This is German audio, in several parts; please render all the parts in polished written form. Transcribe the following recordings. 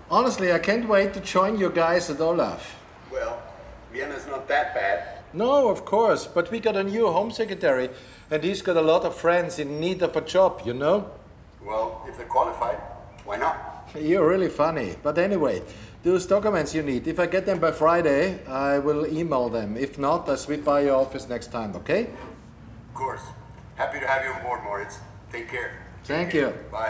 Honestly, I can't wait to join you guys at Olaf. Well, Vienna's not that bad. No, of course, but we got a new home secretary, and he's got a lot of friends in need of a job, you know? Well, if they're qualified, why not? You're really funny. But anyway, those documents you need, if I get them by Friday, I will email them. If not, I'll sweep by your office next time, okay? Of course. Happy to have you on board, Moritz. Take care. Thank you. Bye.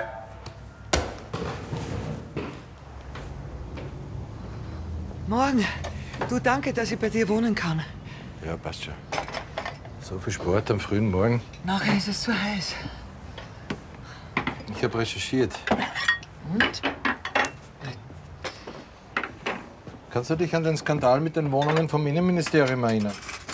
Morgen. Du, danke, dass ich bei dir wohnen kann. Ja, passt schon. So viel Sport am frühen Morgen. Nachher ist es zu heiß. Ich habe recherchiert. Und? Kannst du dich an den Skandal mit den Wohnungen vom Innenministerium erinnern?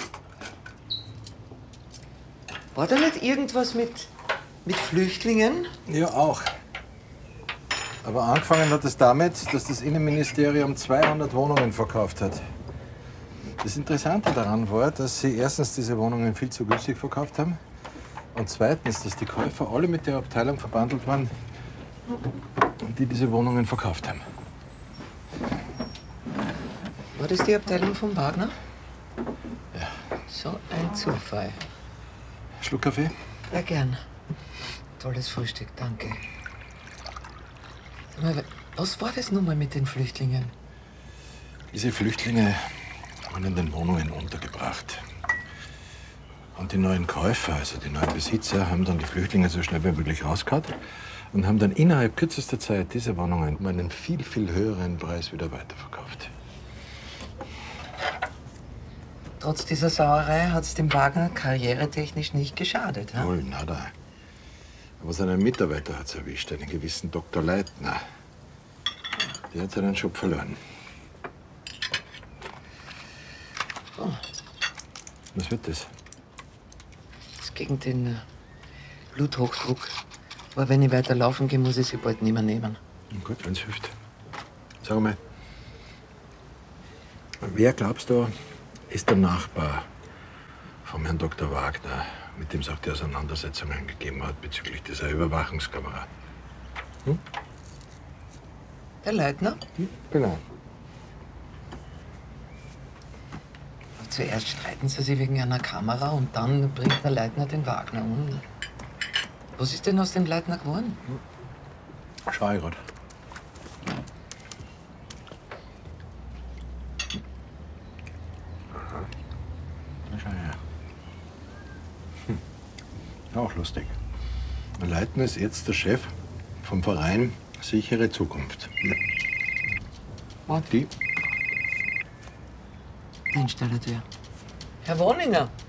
War da nicht irgendwas mit Flüchtlingen? Ja, auch. Aber angefangen hat es damit, dass das Innenministerium 200 Wohnungen verkauft hat. Das Interessante daran war, dass sie erstens diese Wohnungen viel zu günstig verkauft haben und zweitens, dass die Käufer alle mit der Abteilung verbandelt waren, die diese Wohnungen verkauft haben. War das die Abteilung von Wagner? Ja. So ein Zufall. Schluck Kaffee? Ja, gern. Tolles Frühstück, danke. Sag mal, was war das nun mal mit den Flüchtlingen? Diese Flüchtlinge waren in den Wohnungen untergebracht. Und die neuen Käufer, also die neuen Besitzer, haben dann die Flüchtlinge so schnell wie möglich rausgehauen und haben dann innerhalb kürzester Zeit diese Wohnungen um einen viel, viel höheren Preis wieder weiterverkauft. Trotz dieser Sauerei hat es dem Wagner karrieretechnisch nicht geschadet. Ja? Null, nada. Aber seinen Mitarbeiter hat es erwischt, einen gewissen Dr. Leitner. Der hat seinen Job verloren. Oh. Was wird das? Das ist gegen den Bluthochdruck. Aber wenn ich weiter laufen gehe, muss ich sie bald nicht mehr nehmen. Na gut, wenn's hilft. Sag mal, wer glaubst du, ist der Nachbar vom Herrn Dr. Wagner, mit dem es auch die Auseinandersetzungen gegeben hat bezüglich dieser Überwachungskamera? Hm? Der Leitner? Genau. Zuerst streiten sie sich wegen einer Kamera und dann bringt der Leitner den Wagner um. Was ist denn aus dem Leitner geworden? Schau ich grad. Na, schau her. Auch lustig. Der Leitner ist jetzt der Chef vom Verein Sichere Zukunft. Was? Die? Der Installateur. Herr Woninger.